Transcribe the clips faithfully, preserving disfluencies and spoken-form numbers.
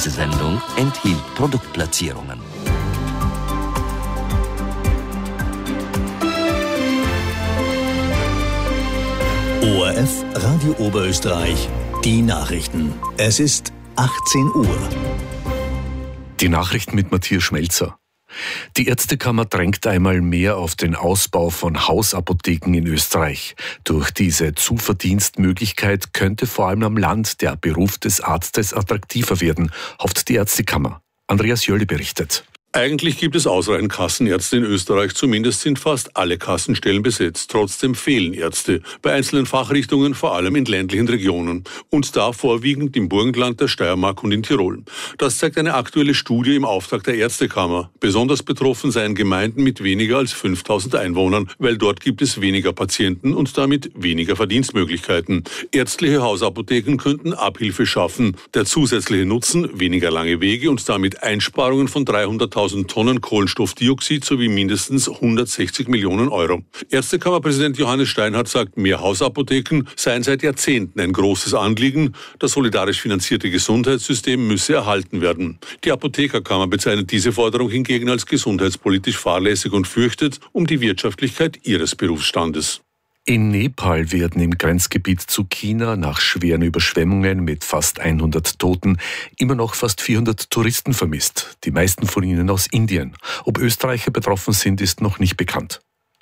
Diese Sendung enthielt Produktplatzierungen. O R F Radio Oberösterreich, die Nachrichten. Es ist achtzehn Uhr. Die Nachrichten mit Matthias Schmelzer. Die Ärztekammer drängt einmal mehr auf den Ausbau von Hausapotheken in Österreich. Durch diese Zuverdienstmöglichkeit könnte vor allem am Land der Beruf des Arztes attraktiver werden, hofft die Ärztekammer. Andreas Jölle berichtet. Eigentlich gibt es ausreichend Kassenärzte in Österreich, zumindest sind fast alle Kassenstellen besetzt. Trotzdem fehlen Ärzte, bei einzelnen Fachrichtungen, vor allem in ländlichen Regionen. Und da vorwiegend im Burgenland, der Steiermark und in Tirol. Das zeigt eine aktuelle Studie im Auftrag der Ärztekammer. Besonders betroffen seien Gemeinden mit weniger als fünftausend Einwohnern, weil dort gibt es weniger Patienten und damit weniger Verdienstmöglichkeiten. Ärztliche Hausapotheken könnten Abhilfe schaffen. Der zusätzliche Nutzen, weniger lange Wege und damit Einsparungen von dreihunderttausend Tonnen Kohlenstoffdioxid sowie mindestens hundertsechzig Millionen Euro. Ärztekammerpräsident Johannes Steinhardt sagt, mehr Hausapotheken seien seit Jahrzehnten ein großes Anliegen. Das solidarisch finanzierte Gesundheitssystem müsse erhalten werden. Die Apothekerkammer bezeichnet diese Forderung hingegen als gesundheitspolitisch fahrlässig und fürchtet um die Wirtschaftlichkeit ihres Berufsstandes. In Nepal werden im Grenzgebiet zu China nach schweren Überschwemmungen mit fast hundert Toten immer noch fast vierhundert Touristen vermisst, die meisten von ihnen aus Indien. Ob Österreicher betroffen sind, ist noch nicht bekannt.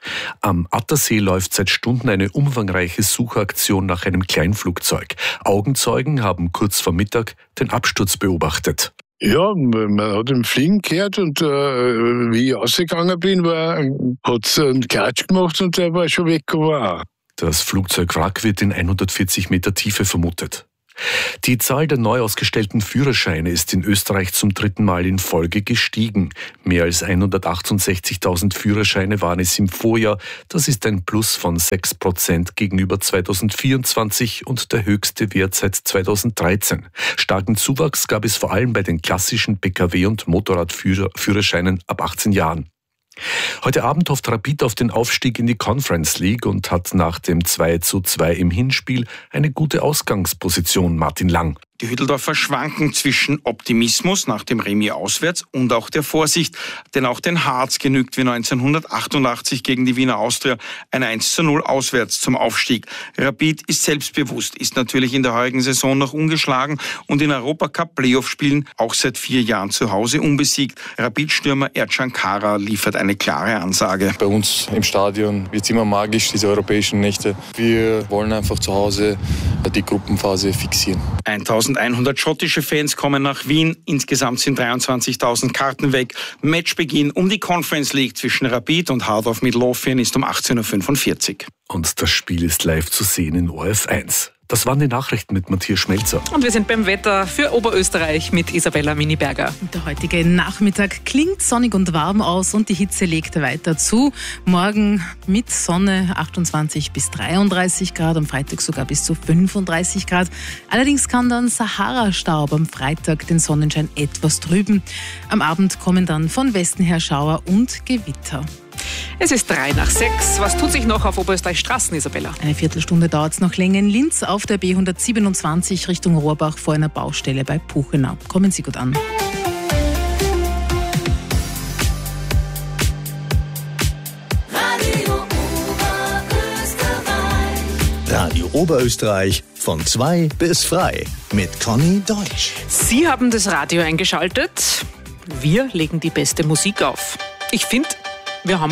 Am Attersee läuft seit Stunden eine umfangreiche Suchaktion nach einem Kleinflugzeug. Augenzeugen haben kurz vor Mittag den Absturz beobachtet. Ja, man hat ihn fliegen gehört und äh, wie ich rausgegangen bin, hat es einen Klatsch gemacht und der war schon weg. War. Das Flugzeugwrack wird in hundertvierzig Meter Tiefe vermutet. Die Zahl der neu ausgestellten Führerscheine ist in Österreich zum dritten Mal in Folge gestiegen. Mehr als hundertachtundsechzigtausend Führerscheine waren es im Vorjahr. Das ist ein Plus von sechs Prozent gegenüber zweitausendvierundzwanzig und der höchste Wert seit zweitausenddreizehn. Starken Zuwachs gab es vor allem bei den klassischen P K W- und Motorradführerscheinen ab achtzehn Jahren. Heute Abend hofft Rapid auf den Aufstieg in die Conference League und hat nach dem zwei zu zwei im Hinspiel eine gute Ausgangsposition. Martin Lang. Die Hütteldorfer schwanken zwischen Optimismus nach dem Remis auswärts und auch der Vorsicht. Denn auch den Harz genügt wie neunzehnhundertachtundachtzig gegen die Wiener Austria ein eins zu null auswärts zum Aufstieg. Rapid ist selbstbewusst, ist natürlich in der heurigen Saison noch ungeschlagen und in Europacup-Playoff-Spielen auch seit vier Jahren zu Hause unbesiegt. Rapid-Stürmer Ercan Kara liefert eine klare Ansage. Bei uns im Stadion wird es immer magisch, diese europäischen Nächte. Wir wollen einfach zu Hause die Gruppenphase fixieren. eintausendeinhundert schottische Fans kommen nach Wien. Insgesamt sind dreiundzwanzigtausend Karten weg. Matchbeginn um die Conference League zwischen Rapid und Heart of Midlothian ist um achtzehn Uhr fünfundvierzig. Und das Spiel ist live zu sehen in O R F eins. Das waren die Nachrichten mit Matthias Schmelzer. Und wir sind beim Wetter für Oberösterreich mit Isabella Miniberger. Der heutige Nachmittag klingt sonnig und warm aus und die Hitze legt weiter zu. Morgen mit Sonne achtundzwanzig bis dreiunddreißig Grad, am Freitag sogar bis zu fünfunddreißig Grad. Allerdings kann dann Sahara-Staub am Freitag den Sonnenschein etwas trüben. Am Abend kommen dann von Westen her Schauer und Gewitter. Es ist drei nach sechs. Was tut sich noch auf Oberösterreichs Straßen, Isabella? Eine Viertelstunde dauert es noch länger in Linz auf der B hundertsiebenundzwanzig Richtung Rohrbach vor einer Baustelle bei Puchenau. Kommen Sie gut an. Radio Oberösterreich. Radio Oberösterreich von zwei bis frei mit Conny Deutsch. Sie haben das Radio eingeschaltet. Wir legen die beste Musik auf. Ich finde, wir haben